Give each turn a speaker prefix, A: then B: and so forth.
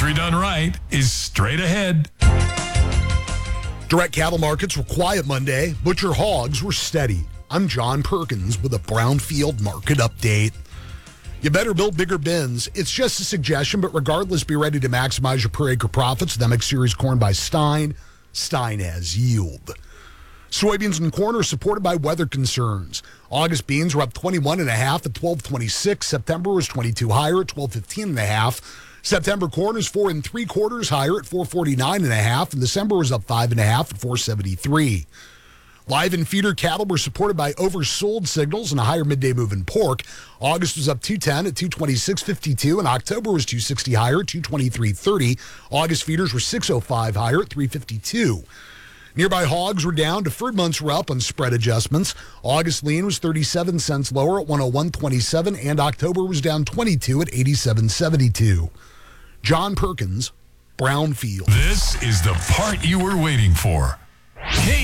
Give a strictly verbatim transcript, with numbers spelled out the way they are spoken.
A: Country done right is straight ahead.
B: Direct cattle markets were quiet Monday. Butcher hogs were steady. I'm John Perkins with a Brownfield market update. You better build bigger bins. It's just a suggestion, but regardless, be ready to maximize your per acre profits with M X Series corn by Stein. Stein has yield. Soybeans and corn are supported by weather concerns. August beans were up twenty-one and a half at twelve twenty-six. September was twenty-two higher at twelve fifteen and a half. September corn is four and three quarters higher at four forty-nine and a half, and December was up five and a half at four seventy-three. Live and feeder cattle were supported by oversold signals and a higher midday move in pork. August was up two ten at two twenty-six fifty-two, and October was two sixty higher at two twenty-three thirty. August feeders were six oh five higher at three fifty-two. Nearby hogs were down. Deferred months were up on spread adjustments. August lean was thirty-seven cents lower at one oh one twenty-seven, and October was down twenty-two at eighty-seven seventy-two. John Perkins, Brownfield.
A: This is the part you were waiting for.